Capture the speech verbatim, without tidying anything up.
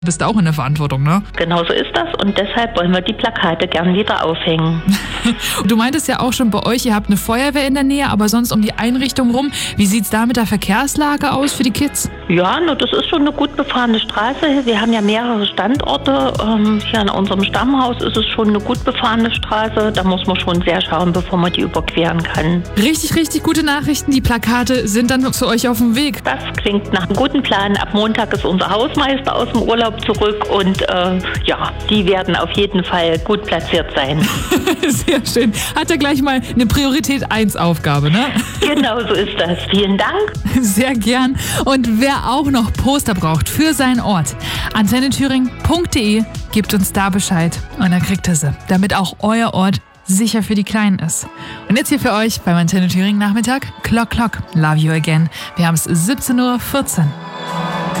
Bist auch in der Verantwortung, ne? Genau so ist das und deshalb wollen wir die Plakate gern wieder aufhängen. Du meintest ja auch schon bei euch, ihr habt eine Feuerwehr in der Nähe, aber sonst um die Einrichtung rum. Wie sieht's da mit der Verkehrslage aus für die Kids? Ja, no, das ist schon eine gut befahrene Straße. Wir haben ja mehrere Standorte. Ähm, hier an unserem Stammhaus ist es schon eine gut befahrene Straße. Da muss man schon sehr schauen, bevor man die überqueren kann. Richtig, richtig gute Nachrichten. Die Plakate sind dann zu euch auf dem Weg. Das klingt nach einem guten Plan. Ab Montag ist unser Hausmeister aus dem Urlaub zurück und äh, ja, die werden auf jeden Fall gut platziert sein. Sehr schön. Hat ja gleich mal eine Priorität eins Aufgabe, ne? Genau so ist das. Vielen Dank. Sehr gern. Und wer auch noch Poster braucht für seinen Ort, antenne thüringen punkt de, gebt uns da Bescheid und dann kriegt ihr sie, damit auch euer Ort sicher für die Kleinen ist. Und jetzt hier für euch beim Antenne Thüringen Nachmittag Clock Clock. Love you again. Wir haben es siebzehn Uhr vierzehn.